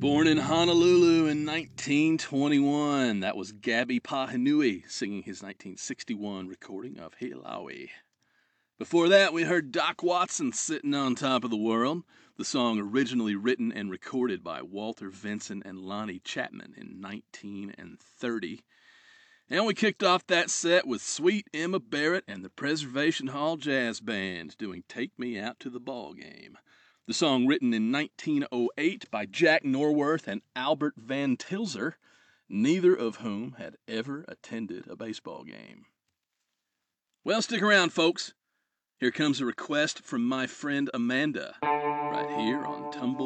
Born in Honolulu in 1921, that was Gabby Pahinui singing his 1961 recording of Heilaui. Before that, we heard Doc Watson, Sitting on Top of the World, the song originally written and recorded by Walter Vinson and Lonnie Chapman in 1930. And we kicked off that set with Sweet Emma Barrett and the Preservation Hall Jazz Band doing Take Me Out to the Ball Game. The song written in 1908 by Jack Norworth and Albert Van Tilzer, neither of whom had ever attended a baseball game. Well, stick around, folks. Here comes a request from my friend Amanda, right here on Tumble